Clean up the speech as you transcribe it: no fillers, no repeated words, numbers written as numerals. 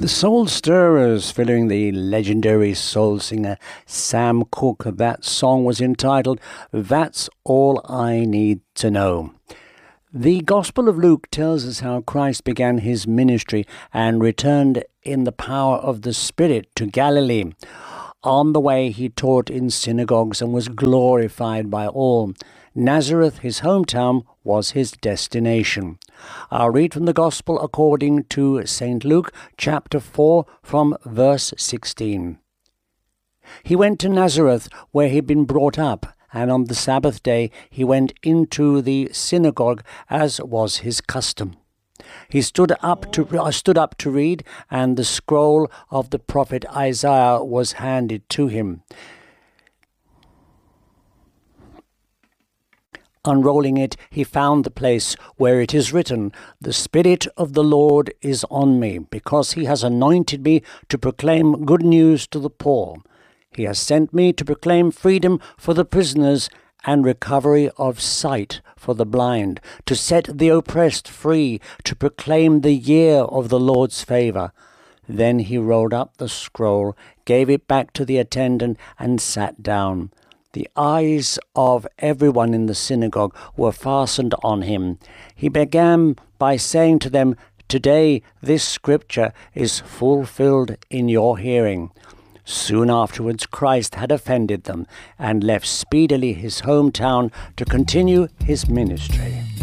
The Soul Stirrers, following the legendary soul singer Sam Cooke. That song was entitled That's All I Need to Know. The Gospel of Luke tells us how Christ began his ministry and returned in the power of the Spirit to Galilee. On the way, he taught in synagogues and was glorified by all. Nazareth, his hometown, was his destination. I'll read from the Gospel according to St. Luke, chapter 4, from verse 16. He went to Nazareth, where he'd been brought up, and on the Sabbath day he went into the synagogue, as was his custom. He stood up to read, and the scroll of the prophet Isaiah was handed to him. Unrolling it, he found the place where it is written, "The Spirit of the Lord is on me, because he has anointed me to proclaim good news to the poor. He has sent me to proclaim freedom for the prisoners and recovery of sight for the blind, to set the oppressed free, to proclaim the year of the Lord's favor." Then he rolled up the scroll, gave it back to the attendant, and sat down. The eyes of everyone in the synagogue were fastened on him. He began by saying to them, "Today this scripture is fulfilled in your hearing." Soon afterwards, Christ had offended them and left speedily his hometown to continue his ministry.